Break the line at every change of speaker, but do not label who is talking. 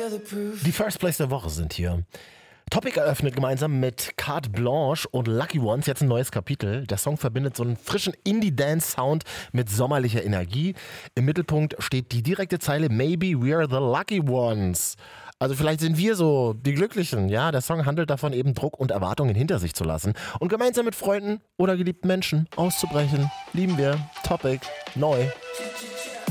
Die First Place der Woche sind hier. Topic eröffnet gemeinsam mit Carte Blanche und Lucky Ones jetzt ein neues Kapitel. Der Song verbindet so einen frischen Indie-Dance-Sound mit sommerlicher Energie. Im Mittelpunkt steht die direkte Zeile Maybe we're the Lucky Ones. Also vielleicht sind wir so die Glücklichen, ja. Der Song handelt davon, eben Druck und Erwartungen hinter sich zu lassen und gemeinsam mit Freunden oder geliebten Menschen auszubrechen. Lieben wir. Topic. Neu.